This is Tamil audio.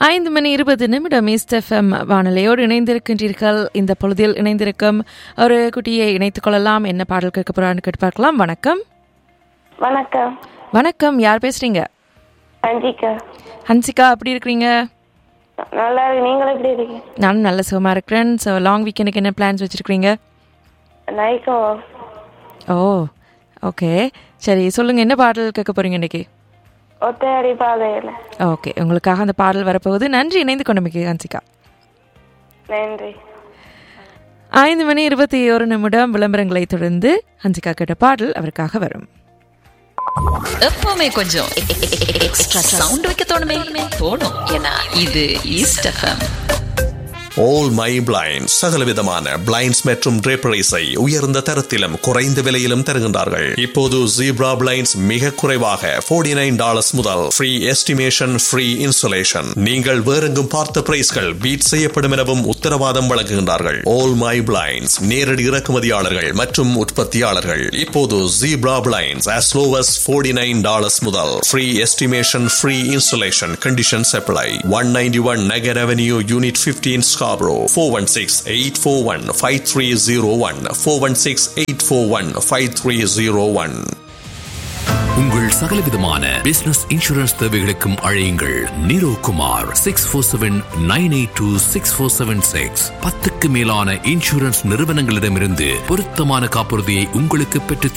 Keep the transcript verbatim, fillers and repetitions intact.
ஐந்து மணி இருபது நிமிடம் ஈஸ்ட் எஃப்எம் வானொலியோடு இணைந்திருக்கின்றீர்கள். இந்த பொழுதில் இணைந்திருக்கும் ஒரு குட்டியை இணைத்துக் கொள்ளலாம். என்ன பாடல் கேட்க போறான்னு கேட்டு பார்க்கலாம். வணக்கம். வணக்கம். வணக்கம். யார் பேசுறீங்க? ஹன்சிகா. ஹன்சிகா, எப்படி இருக்கிறீங்க? நல்லா இருக்கு. நீங்களும் எப்படி இருக்கீங்க? நானும் நல்ல சுகமா இருக்கிறேன். ஸோ லாங் வீக்கெண்டுக்கு என்ன பிளான்ஸ் வச்சிருக்கீங்க? நைக்கோ. ஓ, ஓகே, சரி, சொல்லுங்க, என்ன பாடல் கேட்க போறீங்க இன்னைக்கு? ஒத்தையடி பாதையில். ஓகே, உங்களுக்காக அந்த பாடல் வரப்போகுது. நன்றி இணைந்து கொண்டமைக்கு ஹன்சிகா. நன்றி. ஐந்து மணி இருபத்தி ஒரு நிமிடம் விளம்பரங்களை தொடர்ந்து ஹன்சிகா கேட்ட பாடல் அவருக்காக வரும். எப்பவுமே கொஞ்சம் எக்ஸ்ட்ரா சவுண்ட் வைக்க தோணுமே தோணும். ஏன்னா இது east FM. All My Blinds சகலவிதமான பிளைண்ட்ஸ் மற்றும் draperies-ஐ உயர்ந்த தரத்திலும் குறைந்த விலையிலும் தருகின்றார்கள். இப்போது Zebra Blinds மிக குறைவாக forty nine dollars முதல் ஃப்ரீ எஸ்டிமேஷன், ஃப்ரீ இன்சுலேஷன். நீங்கள் வேறெங்கும் பார்த்த பிரைஸ்கள் பீட் செய்யப்படும் எனவும் உத்தரவாதம் வழங்குகின்றார்கள். All My Blinds நேரடி இறக்குமதியாளர்கள் மற்றும் உற்பத்தியாளர்கள். இப்போது Zebra Blinds as low as forty nine dollars முதல் free estimation, free insulation. Conditions apply. one ninety-one Nagar Avenue, Unit fifteen, Scarborough. four one six, eight four one, five three zero one. four one six, eight four one, five three zero one. உங்கள் சகலவிதமான பிசினஸ் இன்சூரன்ஸ் தேவைகளுக்கும் அழையுங்கள் நீரோ Kumar. Six four seven nine eight two six four seven six. பத்துக்கு மேலான இன்சூரன்ஸ் நிறுவனங்களிடமிருந்து பொருத்தமான காப்புறுதியை உங்களுக்கு பெற்று